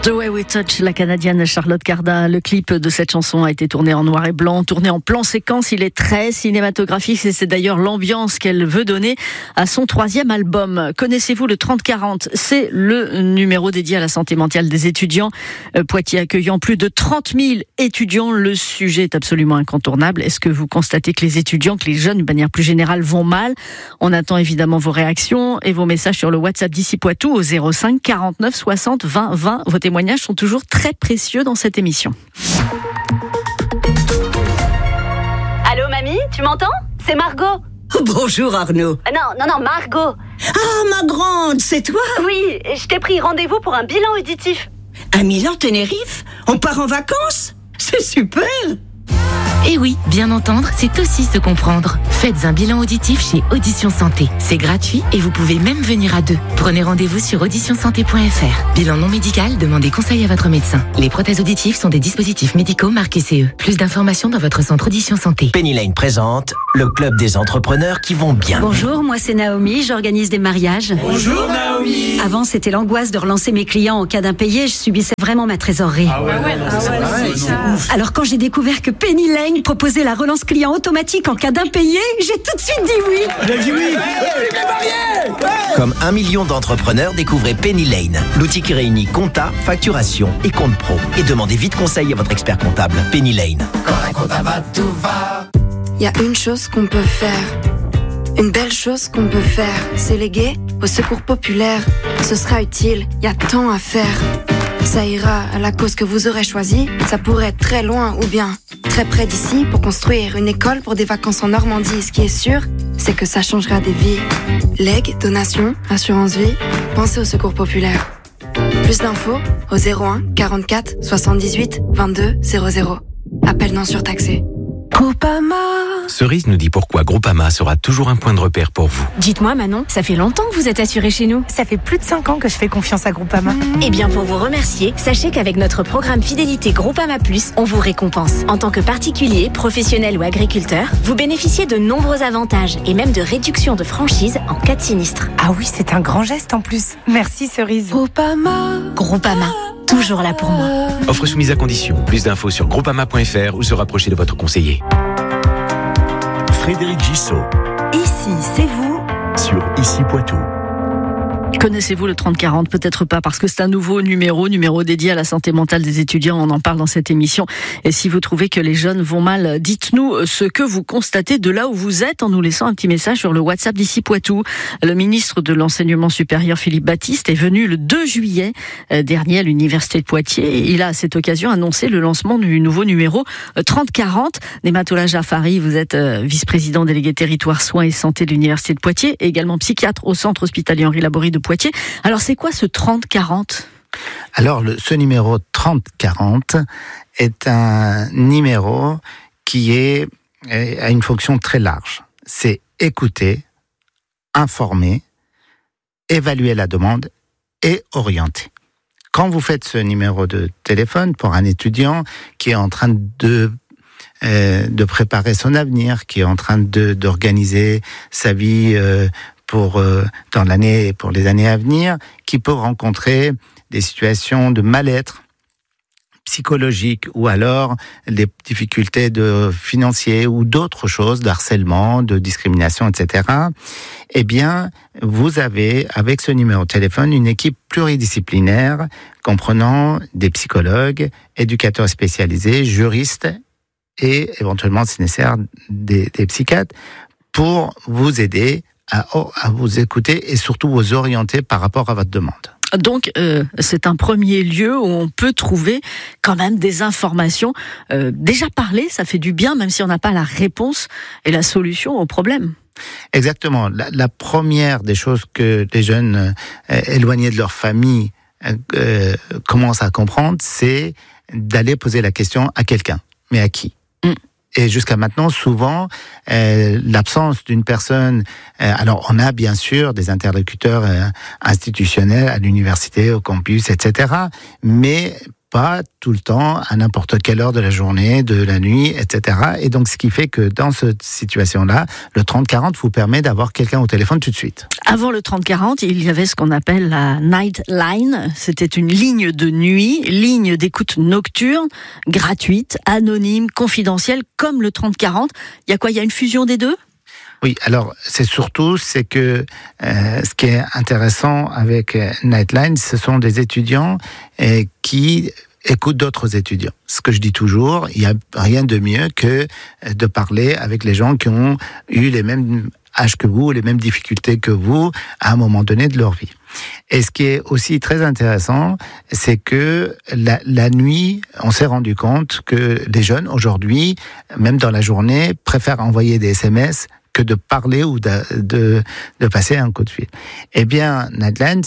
The Way We Touch, la Canadienne Charlotte Cardin. Le clip de cette chanson a été tourné en noir et blanc, tourné en plan séquence. Il est très cinématographique et c'est d'ailleurs l'ambiance qu'elle veut donner à son 3e album. Connaissez-vous le 30-40 ? C'est le numéro dédié à la santé mentale des étudiants. Poitiers accueillant plus de 30 000 étudiants. Le sujet est absolument incontournable. Est-ce que vous constatez que les étudiants, que les jeunes, de manière plus générale, vont mal ? On attend évidemment vos réactions et vos messages sur le WhatsApp d'Ici Poitou au 05 49 60 20 20. Vos témoignages sont toujours très précieux dans cette émission. Allô mamie, tu m'entends ? C'est Margot. Bonjour Arnaud. Non, Margot. Ah, ma grande, c'est toi ? Oui, je t'ai pris rendez-vous pour un bilan auditif. À Milan-Tenerife ? On part en vacances ? C'est super ! Et oui, bien entendre, c'est aussi se comprendre. Faites un bilan auditif chez Audition Santé. C'est gratuit et vous pouvez même venir à 2. Prenez rendez-vous sur auditionsanté.fr. Bilan non médical, demandez conseil à votre médecin. Les prothèses auditives sont des dispositifs médicaux marqués CE. Plus d'informations dans votre centre Audition Santé. Penny Lane présente le club des entrepreneurs qui vont bien. Bonjour, moi c'est Naomi, j'organise des mariages. Bonjour Naomi. Avant c'était l'angoisse de relancer mes clients en cas d'impayé, je subissais vraiment ma trésorerie. Alors quand j'ai découvert que Penny Lane proposait la relance client automatique en cas d'impayé, j'ai tout de suite dit oui. Elle a dit oui. Comme 1 million d'entrepreneurs, découvrez Penny Lane, l'outil qui réunit compta, facturation et compte pro. Et demandez vite conseil à votre expert comptable. Penny Lane. Quand un compta va, tout va. Il y a une chose qu'on peut faire. Une belle chose qu'on peut faire, c'est léguer au secours populaire. Ce sera utile, il y a tant à faire. Ça ira à la cause que vous aurez choisie. Ça pourrait être très loin ou bien très près d'ici pour construire une école pour des vacances en Normandie. Ce qui est sûr, c'est que ça changera des vies. Legs, donations, assurance vie, pensez au secours populaire. Plus d'infos au 01 44 78 22 00. Appel non surtaxé. Groupama. Cerise nous dit pourquoi Groupama sera toujours un point de repère pour vous. Dites-moi Manon, ça fait longtemps que vous êtes assurée chez nous. Ça fait plus de 5 ans que je fais confiance à Groupama. Eh bien pour vous remercier, sachez qu'avec notre programme Fidélité Groupama Plus, on vous récompense. En tant que particulier, professionnel ou agriculteur, vous bénéficiez de nombreux avantages et même de réductions de franchise en cas de sinistre. Ah oui, c'est un grand geste en plus. Merci Cerise. Groupama. Toujours là pour moi. Offre soumise à condition. Plus d'infos sur groupama.fr ou se rapprocher de votre conseiller. Frédéric Gissot. Ici, c'est vous. Sur Ici Poitou. Connaissez-vous le 30-40 ? Peut-être pas, parce que c'est un nouveau numéro dédié à la santé mentale des étudiants. On en parle dans cette émission. Et si vous trouvez que les jeunes vont mal, dites-nous ce que vous constatez de là où vous êtes en nous laissant un petit message sur le WhatsApp d'Ici Poitou. Le ministre de l'Enseignement supérieur, Philippe Baptiste, est venu le 2 juillet dernier à l'Université de Poitiers. Il a à cette occasion annoncé le lancement du nouveau numéro 30-40. Nematola Jaffari, vous êtes vice-président délégué territoire soins et santé de l'Université de Poitiers et également psychiatre au centre hospitalier Henri Laborie de Poitiers. Alors, c'est quoi ce 30-40 ? Alors, ce numéro 30-40 est un numéro qui a une fonction très large. C'est écouter, informer, évaluer la demande et orienter. Quand vous faites ce numéro de téléphone pour un étudiant qui est en train de préparer son avenir, qui est en train d'organiser sa vie dans l'année, pour les années à venir, qui peut rencontrer des situations de mal-être psychologique ou alors des difficultés financières ou d'autres choses, d'harcèlement, de discrimination, etc. Eh bien, vous avez, avec ce numéro de téléphone, une équipe pluridisciplinaire comprenant des psychologues, éducateurs spécialisés, juristes et éventuellement, si nécessaire, des psychiatres pour vous aider à vous écouter et surtout vous orienter par rapport à votre demande. Donc, c'est un premier lieu où on peut trouver quand même des informations. Déjà parler, ça fait du bien, même si on n'a pas la réponse et la solution au problème. Exactement. La première des choses que les jeunes éloignés de leur famille commencent à comprendre, c'est d'aller poser la question à quelqu'un. Mais à qui ? Et jusqu'à maintenant, souvent, l'absence d'une personne... alors, on a bien sûr des interlocuteurs institutionnels à l'université, au campus, etc. Mais pas tout le temps, à n'importe quelle heure de la journée, de la nuit, etc. Et donc, ce qui fait que dans cette situation-là, le 30-40 vous permet d'avoir quelqu'un au téléphone tout de suite. Avant le 30-40, il y avait ce qu'on appelle la Night Line. C'était une ligne de nuit, ligne d'écoute nocturne, gratuite, anonyme, confidentielle, comme le 30-40. Il y a quoi? Il y a une fusion des deux? Oui, alors c'est que ce qui est intéressant avec Nightline, ce sont des étudiants qui écoutent d'autres étudiants. Ce que je dis toujours, il n'y a rien de mieux que de parler avec les gens qui ont eu les mêmes âges que vous, les mêmes difficultés que vous, à un moment donné de leur vie. Et ce qui est aussi très intéressant, c'est que la nuit, on s'est rendu compte que les jeunes, aujourd'hui, même dans la journée, préfèrent envoyer des SMS que de parler ou de passer un coup de fil. Eh bien, Nightline,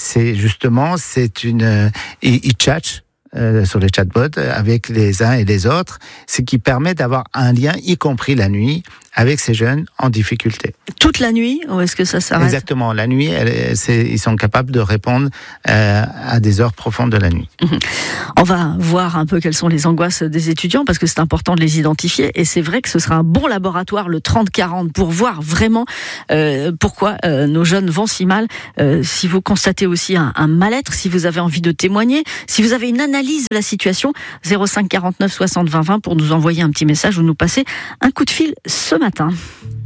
ils chattent sur les chatbots avec les uns et les autres, ce qui permet d'avoir un lien, y compris la nuit, avec ces jeunes en difficulté. Toute la nuit, ou est-ce que ça s'arrête? Exactement, la nuit, ils sont capables de répondre à des heures profondes de la nuit. On va voir un peu quelles sont les angoisses des étudiants, parce que c'est important de les identifier, et c'est vrai que ce sera un bon laboratoire, le 30-40, pour voir vraiment pourquoi nos jeunes vont si mal. Si vous constatez aussi un mal-être, si vous avez envie de témoigner, si vous avez une analyse de la situation, 05 49 60 20 20 pour nous envoyer un petit message ou nous passer un coup de fil ce matin.